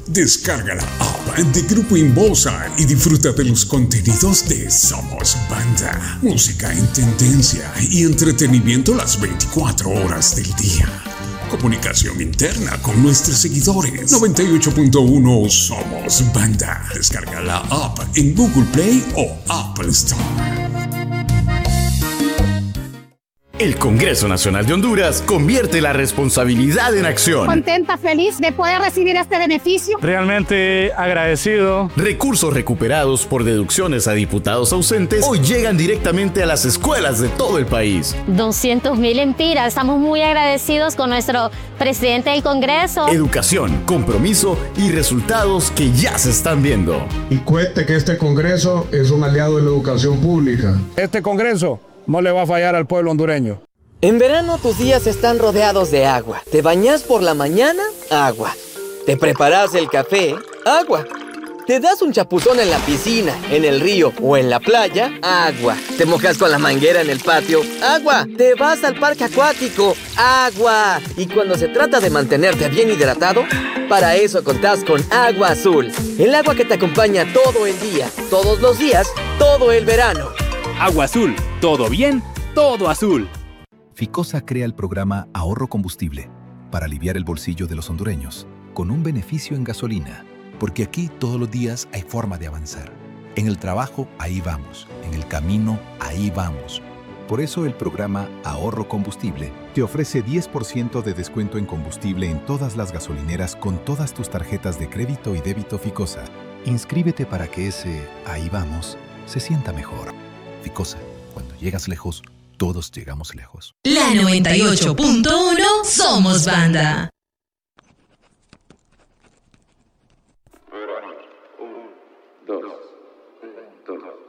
Descarga la app de Grupo Inbolsa y disfruta de los contenidos de Somos Banda. Música en tendencia y entretenimiento las 24 horas del día. Comunicación interna con nuestros seguidores. 98.1 Somos Banda. Descarga la app en Google Play o Apple Store. El Congreso Nacional de Honduras convierte la responsabilidad en acción. Contenta, feliz de poder recibir este beneficio. Realmente agradecido. Recursos recuperados por deducciones a diputados ausentes hoy llegan directamente a las escuelas de todo el país. 200,000 empiras. Estamos muy agradecidos con nuestro presidente del Congreso. Educación, compromiso y resultados que ya se están viendo. Y cuente que este Congreso es un aliado de la educación pública. Este Congreso no le va a fallar al pueblo hondureño. En verano tus días están rodeados de agua. Te bañas por la mañana, agua. Te preparas el café, agua. Te das un chapuzón en la piscina, en el río o en la playa, agua. Te mojas con la manguera en el patio, agua. Te vas al parque acuático, agua. Y cuando se trata de mantenerte bien hidratado, para eso contás con Agua Azul. El agua que te acompaña todo el día, todos los días, todo el verano. Agua Azul, todo bien, todo azul. Ficosa crea el programa Ahorro Combustible para aliviar el bolsillo de los hondureños, con un beneficio en gasolina, porque aquí todos los días hay forma de avanzar. En el trabajo, ahí vamos. En el camino, ahí vamos. Por eso el programa Ahorro Combustible te ofrece 10% de descuento en combustible en todas las gasolineras con todas tus tarjetas de crédito y débito Ficosa. Inscríbete para que ese ahí vamos se sienta mejor. Ficosa, cuando llegas lejos, todos llegamos lejos. La 98.1 Somos Banda. 1, 2, 1, 2.